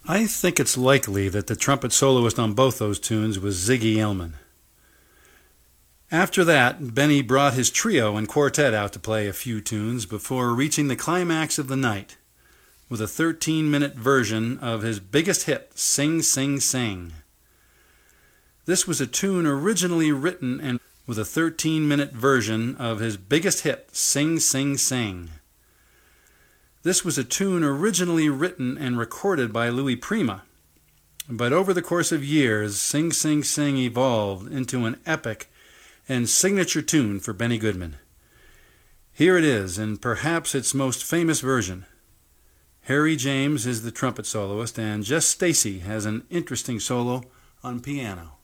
I think it's likely that the trumpet soloist on both those tunes was Ziggy Elman. After that, Benny brought his trio and quartet out to play a few tunes before reaching the climax of the night with a 13-minute version of his biggest hit, Sing, Sing, Sing. This was a tune originally written and with a 13-minute version of his biggest hit, Sing, Sing, Sing. This was a tune originally written and recorded by Louis Prima, but over the course of years, Sing, Sing, Sing evolved into an epic and signature tune for Benny Goodman. Here it is, in perhaps its most famous version. Harry James is the trumpet soloist, and Jess Stacy has an interesting solo on piano.